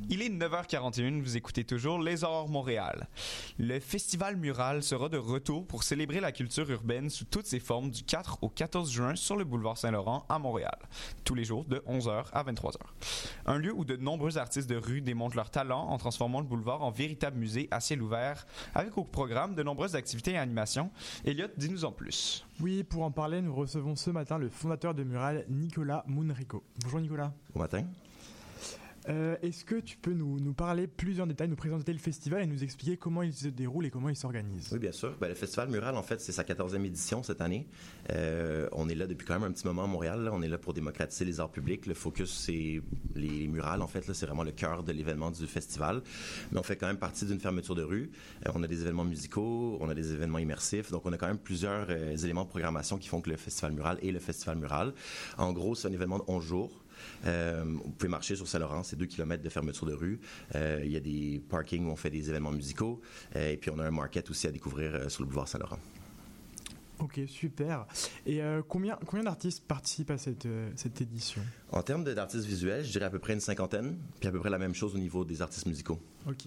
Il est 9h41, vous écoutez toujours Les Aurores Montréal. Le Festival Mural sera de retour pour célébrer la culture urbaine sous toutes ses formes du 4 au 14 juin sur le boulevard Saint-Laurent à Montréal, tous les jours de 11h à 23h. Un lieu où de nombreux artistes de rue démontrent leur talent en transformant le boulevard en véritable musée à ciel ouvert, avec au programme de nombreuses activités et animations. Elliot, dis-nous en plus. Oui, pour en parler, nous recevons ce matin le fondateur de Mural, Nicolas Munrico. Bonjour Nicolas. Bon matin. Est-ce que tu peux nous parler plus en détail, nous présenter le festival et nous expliquer comment il se déroule et comment il s'organise? Oui, bien sûr. Le Festival Mural, en fait, c'est sa 14e édition cette année. On est là depuis quand même un petit moment à Montréal. Là. On est là pour démocratiser les arts publics. Le focus, c'est les murales, en fait. Là, c'est vraiment le cœur de l'événement du festival. Mais on fait quand même partie d'une fermeture de rue. On a des événements musicaux, on a des événements immersifs. Donc, on a quand même plusieurs éléments de programmation qui font que le Festival Mural est le Festival Mural. En gros, c'est un événement de 11 jours. Vous pouvez marcher sur Saint-Laurent, c'est 2 km de fermeture de rue. Il y a des parkings où on fait des événements musicaux. Et puis, on a un market aussi à découvrir sur le boulevard Saint-Laurent. Ok, super. Et combien d'artistes participent à cette édition? En termes d'artistes visuels, je dirais à peu près une 50aine, puis à peu près la même chose au niveau des artistes musicaux. Ok.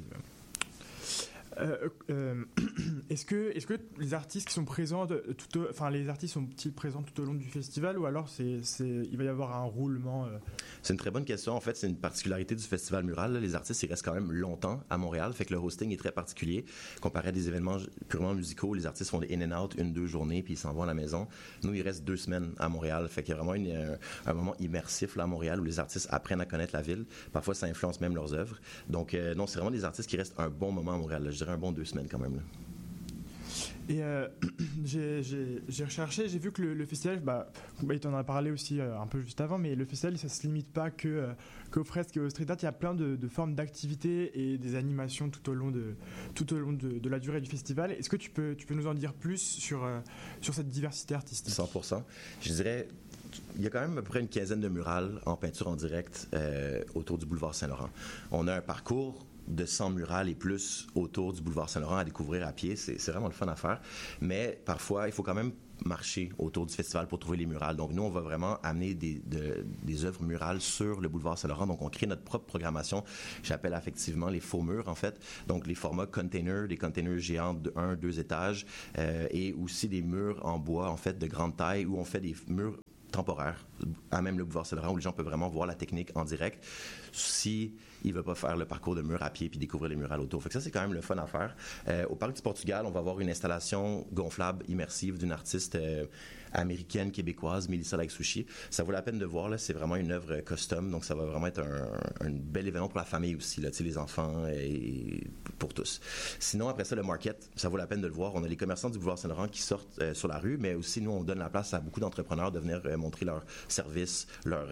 Est-ce que les artistes qui sont présents les artistes sont-ils présents tout au long du festival ou alors il va y avoir un roulement C'est une très bonne question. En fait, c'est une particularité du Festival Mural. Là. Les artistes, ils restent quand même longtemps à Montréal, fait que le hosting est très particulier. Comparé à des événements purement musicaux, les artistes font des in and out 1-2 journées puis ils s'en vont à la maison. Nous, il reste 2 semaines à Montréal, fait qu'il y a vraiment un moment immersif là à Montréal où les artistes apprennent à connaître la ville. Parfois, ça influence même leurs œuvres. Donc, non, c'est vraiment des artistes qui restent un bon moment à Montréal. Là. Je dirais un bon 2 semaines quand même. Là. Et j'ai recherché, j'ai vu que le festival, il t'en a parlé aussi un peu juste avant, mais le festival, ça se limite pas qu'aux fresques et au street art. Il y a plein de formes d'activités et des animations tout au long de la durée du festival. Est-ce que tu peux nous en dire plus sur cette diversité artistique? 100%. Je dirais, il y a quand même à peu près une quinzaine de murales en peinture en direct autour du boulevard Saint-Laurent. On a un parcours de 100 murales et plus autour du boulevard Saint-Laurent à découvrir à pied. C'est vraiment le fun à faire. Mais parfois, il faut quand même marcher autour du festival pour trouver les murales. Donc, nous, on va vraiment amener des œuvres murales sur le boulevard Saint-Laurent. Donc, on crée notre propre programmation. J'appelle effectivement les faux murs, en fait. Donc, les formats containers, des containers géants de 1-2 étages et aussi des murs en bois, en fait, de grande taille où on fait des murs temporaire, à même le boulevard Saint-Laurent, où les gens peuvent vraiment voir la technique en direct si ils ne veulent pas faire le parcours de mur à pied puis découvrir les murales autour. Fait que ça, c'est quand même le fun à faire. Au Parc du Portugal, on va avoir une installation gonflable, immersive d'une artiste américaine, québécoise, Melissa Like-Sushi. Ça vaut la peine de voir, là. C'est vraiment une œuvre custom, donc ça va vraiment être un bel événement pour la famille aussi, là, les enfants et pour tous. Sinon, après ça, le market, ça vaut la peine de le voir. On a les commerçants du boulevard Saint-Laurent qui sortent sur la rue, mais aussi, nous, on donne la place à beaucoup d'entrepreneurs de venir montrer leurs services, leur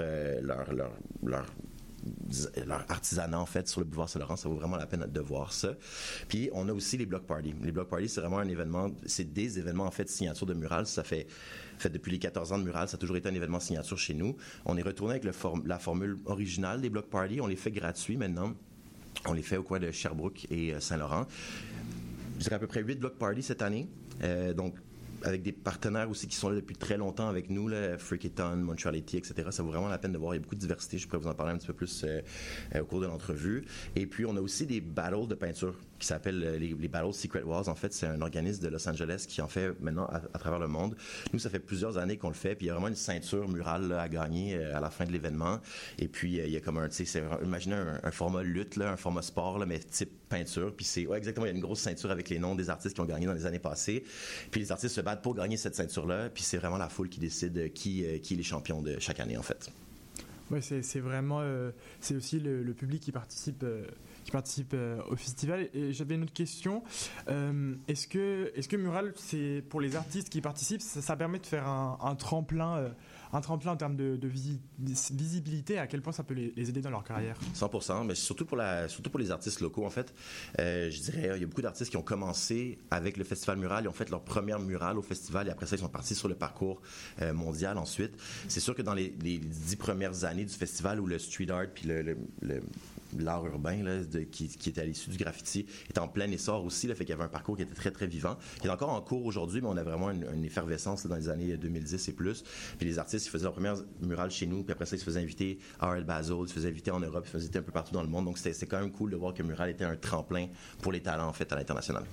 artisanat, en fait, sur le boulevard Saint-Laurent. Ça vaut vraiment la peine de voir ça. Puis, on a aussi les block parties. Les block parties, c'est vraiment un événement, c'est des événements, en fait, signature de murales. Ça fait depuis les 14 ans de murales, ça a toujours été un événement signature chez nous. On est retourné avec la formule originale des block parties. On les fait gratuits maintenant. On les fait au coin de Sherbrooke et Saint-Laurent. Je dirais à peu près 8 block parties cette année. Donc, avec des partenaires aussi qui sont là depuis très longtemps avec nous, là, Freakiton, Montreality, etc. Ça vaut vraiment la peine de voir. Il y a beaucoup de diversité. Je pourrais vous en parler un petit peu plus au cours de l'entrevue. Et puis, on a aussi des battles de peinture qui s'appellent les Battles Secret Walls. En fait, c'est un organisme de Los Angeles qui en fait maintenant à travers le monde. Nous, ça fait plusieurs années qu'on le fait. Puis, il y a vraiment une ceinture murale là, à gagner à la fin de l'événement. Et puis, il y a comme imaginez un format lutte, là, un format sport, là, mais type peinture. Puis, exactement, il y a une grosse ceinture avec les noms des artistes qui ont gagné dans les années passées. Puis, les artistes se battent pour gagner cette ceinture-là, puis c'est vraiment la foule qui décide qui est les champions de chaque année, en fait. Oui, c'est vraiment... c'est aussi le public qui participe au festival. Et j'avais une autre question. Est-ce que Mural, c'est pour les artistes qui participent, ça permet de faire un tremplin en termes de visibilité, à quel point ça peut les aider dans leur carrière? 100%, mais surtout pour les artistes locaux, en fait. Je dirais, il y a beaucoup d'artistes qui ont commencé avec le Festival Mural, ils ont fait leur première murale au festival, et après ça, ils sont partis sur le parcours mondial ensuite. C'est sûr que dans les 10 premières années du festival, où le street art puis l'art urbain là, qui était à l'issue du graffiti est en plein essor aussi, là, fait qu'il y avait un parcours qui était très très vivant, qui est encore en cours aujourd'hui, mais on a vraiment une effervescence là, dans les années 2010 et plus. Puis les artistes, ils faisaient leur première murale chez nous, puis après ça, ils se faisaient inviter à Art Basel, ils se faisaient inviter en Europe, ils se faisaient inviter un peu partout dans le monde. Donc c'est quand même cool de voir que Mural était un tremplin pour les talents en fait à l'international.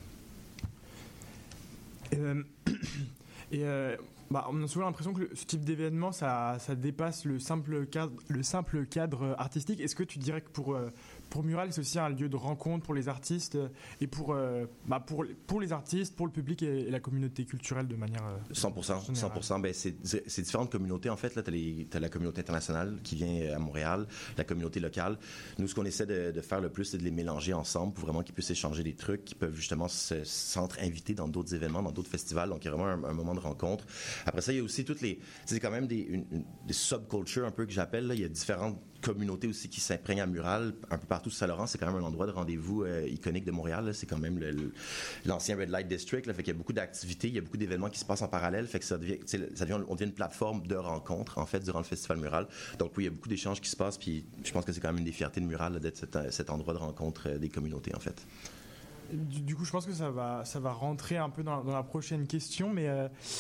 On a souvent l'impression que ce type d'événement, ça dépasse le simple cadre artistique. Est-ce que tu dirais que pour Mural, c'est aussi un lieu de rencontre pour les artistes et pour les artistes, pour le public et la communauté culturelle de manière 100%. Ben, c'est différentes communautés en fait. Là, t'as la communauté internationale qui vient à Montréal, la communauté locale. Nous, ce qu'on essaie de faire le plus, c'est de les mélanger ensemble pour vraiment qu'ils puissent échanger des trucs, qu'ils peuvent justement s'entre-inviter dans d'autres événements, dans d'autres festivals. Donc, il y a vraiment un moment de rencontre. Après ça, il y a aussi c'est quand même des subcultures un peu que j'appelle. Là. Il y a différentes communautés aussi qui s'imprègnent à Mural un peu partout sur Saint-Laurent. C'est quand même un endroit de rendez-vous iconique de Montréal. Là. C'est quand même l'ancien Red Light District. Là. Fait qu'il y a beaucoup d'activités, il y a beaucoup d'événements qui se passent en parallèle. Fait que on devient une plateforme de rencontre en fait durant le Festival Mural. Donc oui, il y a beaucoup d'échanges qui se passent. Puis je pense que c'est quand même une des fiertés de Mural là, d'être cet endroit de rencontre des communautés en fait. Du coup, je pense que ça va rentrer un peu dans la prochaine question, mais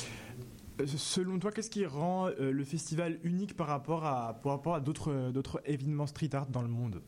selon toi, qu'est-ce qui rend le festival unique par rapport à d'autres événements street art dans le monde?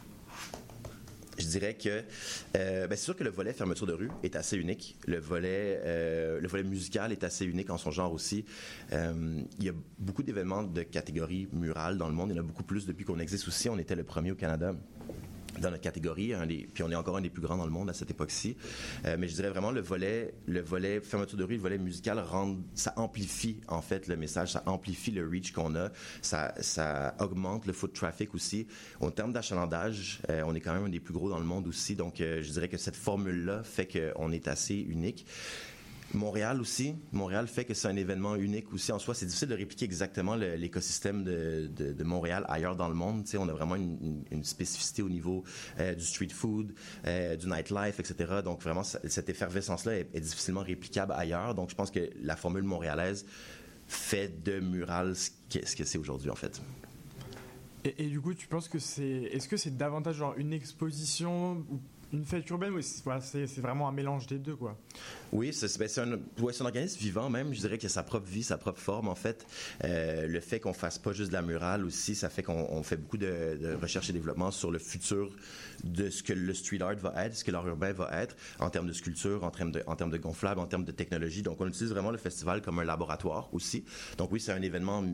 Je dirais que c'est sûr que le volet fermeture de rue est assez unique. Le volet musical est assez unique en son genre aussi. Il y a beaucoup d'événements de catégorie murale dans le monde. Il y en a beaucoup plus depuis qu'on existe aussi. On était le premier au Canada dans notre catégorie, puis on est encore un des plus grands dans le monde à cette époque-ci. Mais je dirais vraiment le volet fermeture de rue, le volet musical, ça amplifie en fait le message, ça amplifie le reach qu'on a, ça augmente le foot traffic aussi. En termes d'achalandage, on est quand même un des plus gros dans le monde aussi, donc je dirais que cette formule-là fait qu'on est assez unique. Montréal fait que c'est un événement unique aussi en soi. C'est difficile de répliquer exactement l'écosystème de Montréal ailleurs dans le monde. Tu sais, on a vraiment une spécificité au niveau du street food, du nightlife, etc. Donc vraiment, cette effervescence-là est difficilement réplicable ailleurs. Donc je pense que la formule montréalaise fait de Mural ce que c'est aujourd'hui en fait. Et du coup, tu penses que est-ce que c'est davantage genre une exposition ou une fête urbaine, ou c'est vraiment un mélange des deux, quoi? Oui, c'est un organisme vivant même, je dirais qu'il a sa propre vie, sa propre forme en fait. Le fait qu'on fasse pas juste de la murale aussi, ça fait qu'on fait beaucoup de recherche et développement sur le futur de ce que le street art va être, ce que l'art urbain va être, en termes de sculpture, en termes de gonflable, en termes de technologie. Donc on utilise vraiment le festival comme un laboratoire aussi. Donc oui, c'est un événement